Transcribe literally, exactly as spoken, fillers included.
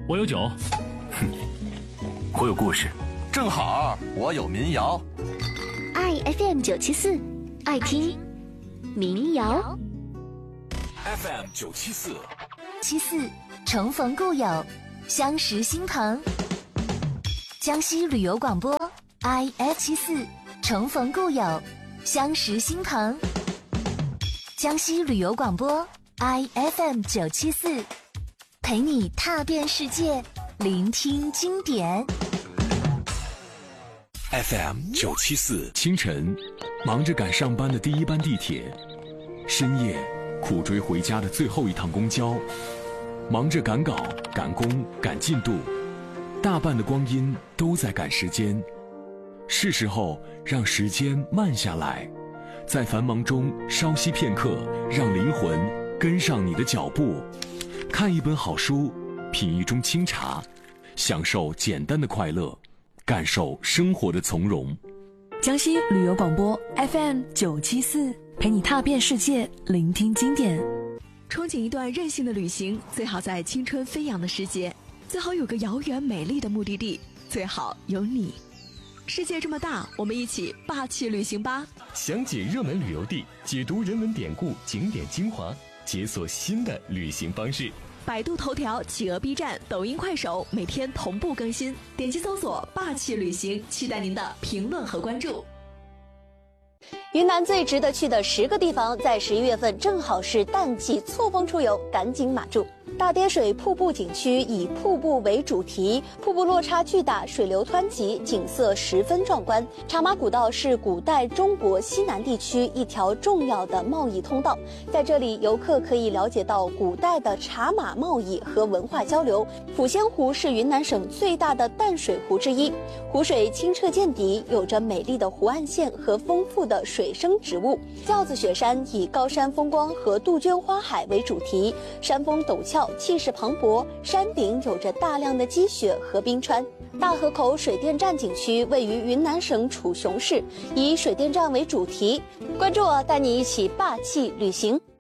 我有酒。 哼，我有故事。 正好，我有民谣。 爱 F M 九七四，爱听民谣。 F M 九七四， 七四重逢故友，相识心朋。江西旅游广播 I F 七四重逢故友，相识心朋。江西旅游广播 I F M 九七四，陪你踏遍世界，聆听经典。 F M 九七四，清晨，忙着赶上班的第一班地铁；深夜，苦追回家的最后一趟公交；忙着赶稿、赶工、赶进度，大半的光阴都在赶时间。是时候让时间慢下来，在繁忙中稍息片刻，让灵魂跟上你的脚步。看一本好书，品一盅清茶，享受简单的快乐，感受生活的从容。 江西旅游广播 F M 九七四，陪你踏遍世界，聆听经典。 憧憬一段任性的旅行，最好在青春飞扬的时节，最好有个遥远美丽的目的地，最好有你。世界这么大，我们一起霸气旅行吧！ 详解热门旅游地，解读人文典故、景点精华，解锁新的旅行方式。 百度头条、企鹅 B 站、抖音、快手每天同步更新，点击搜索霸气旅行，期待您的评论和关注。 云南最值得去的十个地方，在十一月份正好是淡季，错峰出游，赶紧码住。大跌水瀑布景区以瀑布为主题，瀑布落差巨大，水流湍急，景色十分壮观。茶马古道是古代中国西南地区一条重要的贸易通道，在这里游客可以了解到古代的茶马贸易和文化交流。抚仙湖是云南省最大的淡水湖之一，湖水清澈见底，有着美丽的湖岸线和丰富的水生植物。轿子雪山以高山风光和杜鹃花海为主题，山峰陡峭，气势磅礴，山顶有着大量的积雪和冰川。大河口水电站景区位于云南省楚雄市，以水电站为主题。关注我，带你一起霸气旅行。